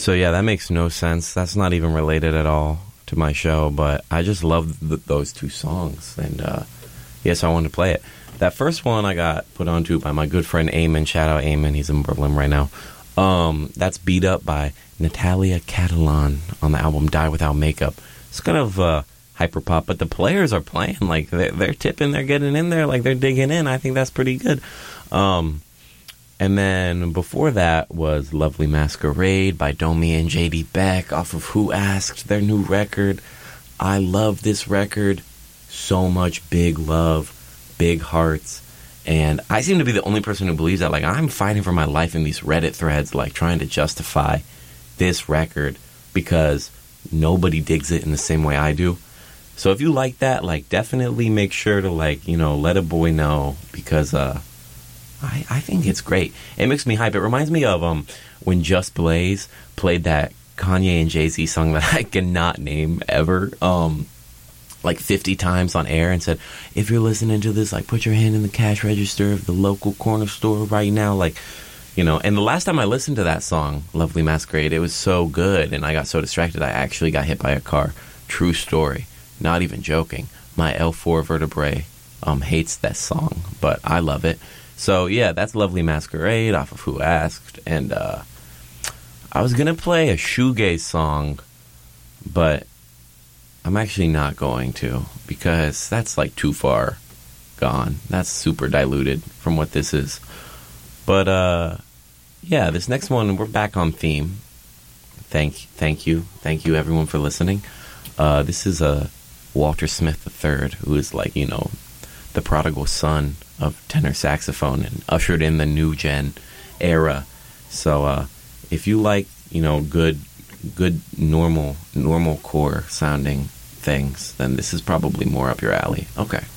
So yeah, that makes no sense. That's not even related at all to my show, but I just love those two songs, and so I wanted to play it. That first one I got put onto by my good friend Eamon. Shout out Eamon, he's in Brooklyn right now. That's Beat Up by Natalia Catalan on the album Die Without Makeup. It's kind of hyper pop, but the players are playing, like they're tipping, they're getting in there, like they're digging in. I think that's pretty good. And then before that was Lovely Masquerade by Domi and JD Beck off of Who Asked, their new record. I love this record so much. Big love, big hearts. And I seem to be the only person who believes that. Like, I'm fighting for my life in these Reddit threads, like trying to justify this record because nobody digs it in the same way I do. So if you like that, like, definitely make sure to, like, you know, let a boy know, because I think it's great. It makes me hype. It reminds me of when Just Blaze played that Kanye and Jay-Z song that I cannot name ever, like 50 times on air, and said, if you're listening to this, like, put your hand in the cash register of the local corner store right now. Like, you know, and the last time I listened to that song, Lovely Masquerade, it was so good, and I got so distracted I actually got hit by a car. True story. Not even joking. My L4 vertebrae hates that song, but I love it. So, yeah, that's Lovely Masquerade off of Who Asked. And I was going to play a shoegaze song, but I'm actually not going to, because that's, like, too far gone. That's super diluted from what this is. But, yeah, this next one, we're back on theme. Thank you. Thank you, everyone, for listening. This is Walter Smith III, who is, like, you know, the prodigal son of tenor saxophone and ushered in the new gen era. So if you like, you know, good normal core sounding things, then this is probably more up your alley. Okay.